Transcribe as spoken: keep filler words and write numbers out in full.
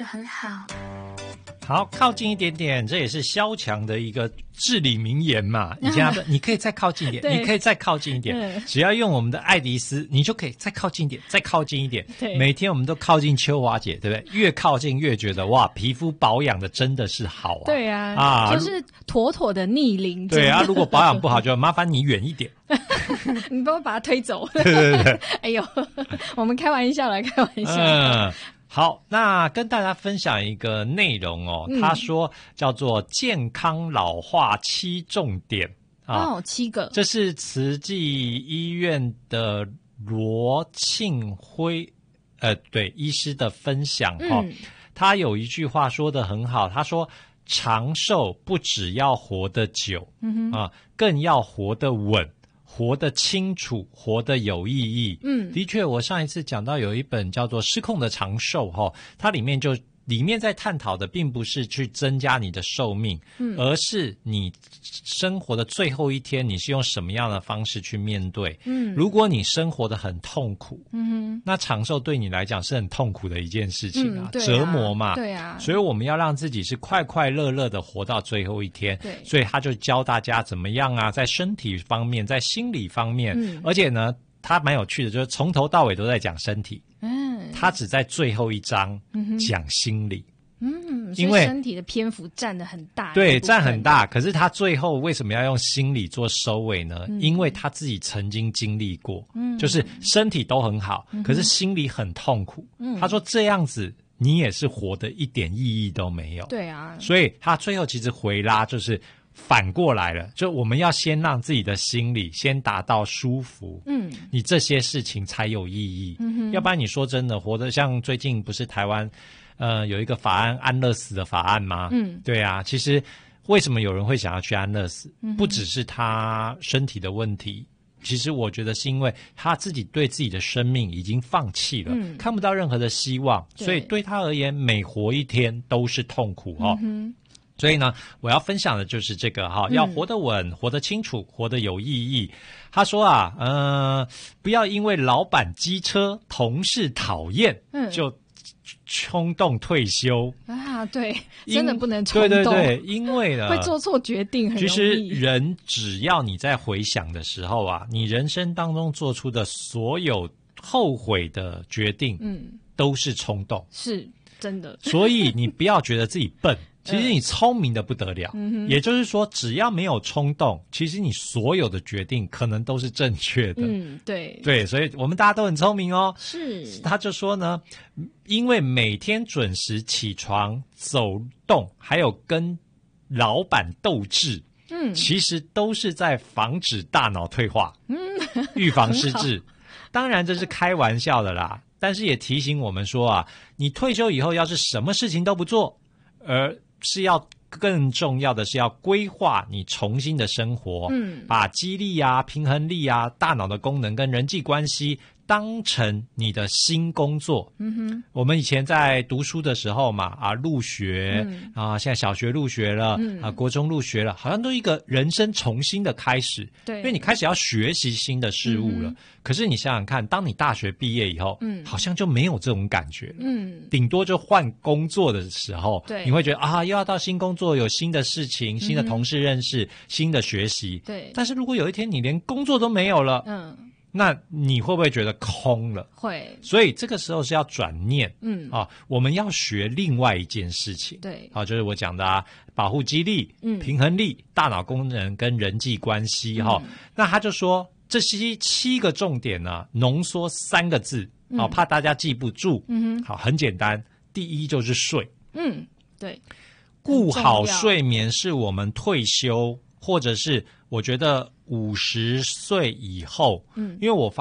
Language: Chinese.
是很好。 好，靠近一点点，这也是萧强的一个至理名言嘛。以前他说，你可以再靠近一点，你可以再靠近一点，只要用我们的爱迪丝，你就可以再靠近一点，再靠近一点。对，每天我们都靠近秋华姐，对不对？越靠近越觉得哇，皮肤保养的真的是好啊。 对啊，啊，就是妥妥的逆龄。 对啊，如果保养不好，就麻烦你远一点。 你帮我把它推走。 对对对。 哎呦，我们开玩笑来开玩笑。 嗯。好，那跟大家分享一个内容哦，嗯、他说叫做健康老化七重点啊，哦，七个， 这是慈济医院的罗庆辉，呃，对，医师的分享哈、哦嗯。他有一句话说得很好，他说长寿不只要活得久，嗯哼啊，更要活得稳。活得清楚，活得有意义。嗯，的确，我上一次讲到有一本叫做《失控的长寿》哈，它里面就里面在探讨的并不是去增加你的寿命，嗯，而是你生活的最后一天，你是用什么样的方式去面对？嗯，如果你生活得很痛苦，嗯哼，那长寿对你来讲是很痛苦的一件事情啊，嗯、对啊折磨嘛， 对啊， 所以我们要让自己是快快乐乐的活到最后一天。对，所以他就教大家怎么样啊，在身体方面，在心理方面，嗯、而且呢，他蛮有趣的，就是从头到尾都在讲身体。嗯，他只在最后一章讲心理。 嗯，因为身体的篇幅占得很大， 对，占很大。可是他最后为什么要用心理做收尾呢？嗯、因为他自己曾经经历过，嗯，就是身体都很好，嗯、可是心里很痛苦。嗯，他说这样子你也是活得一点意义都没有。 对啊， 所以他最后其实回拉就是反过来了，就我们要先让自己的心理先达到舒服，嗯，你这些事情才有意义。嗯哼，要不然你说真的，活得像最近不是台湾。呃，有一个法案安乐死的法案吗？嗯，对啊。其实为什么有人会想要去安乐死？嗯、不只是他身体的问题，其实我觉得是因为他自己对自己的生命已经放弃了，嗯、看不到任何的希望，所以对他而言，每活一天都是痛苦哦。嗯、所以呢，我要分享的就是这个哈，要活得稳，嗯、活得清楚，活得有意义。他说啊，呃，不要因为老板机车、同事讨厌，嗯、就。冲动退休啊，对，真的不能冲动。 对对对，因为呢会做错决定很容易。 其实人只要你在回想的时候啊，你人生当中做出的所有后悔的决定，嗯，都是冲动， 是真的。 所以你不要觉得自己笨。其实你聪明的不得了，嗯、也就是说，只要没有冲动，其实你所有的决定可能都是正确的。 嗯，对， 对，所以我们大家都很聪明哦。 是， 他就说呢，因为每天准时起床、走动，还有跟老板斗智，嗯，其实都是在防止大脑退化，嗯，预防失智。当然这是开玩笑的啦，但是也提醒我们说啊，你退休以后要是什么事情都不做，而是要更重要的是要规划你重新的生活，嗯，把肌力啊、平衡力啊、大脑的功能跟人际关系当成你的新工作。嗯哼，我们以前在读书的时候嘛，啊，入学、嗯、啊，现在小学入学了，嗯、啊，国中入学了，好像都一个人生重新的开始。对，因为你开始要学习新的事物了。嗯、可是你想想看，当你大学毕业以后，嗯，好像就没有这种感觉了。嗯，顶多就换工作的时候，对，你会觉得啊，又要到新工作，有新的事情、新的同事认识、嗯、新的学习。对，但是如果有一天你连工作都没有了，嗯。那你会不会觉得空了？ 会， 所以这个时候是要转念，嗯啊，我们要学另外一件事情，对，啊，就是我讲的啊，保护肌力、嗯，平衡力、大脑功能跟人际关系哈、嗯。那他就说这些七个重点呢，浓缩三个字，好、嗯，怕大家记不住，嗯哼，好，很简单，第一就是睡， 嗯，对， 顾好睡眠是我们退休或者是我觉得五十岁以后，嗯，因为我发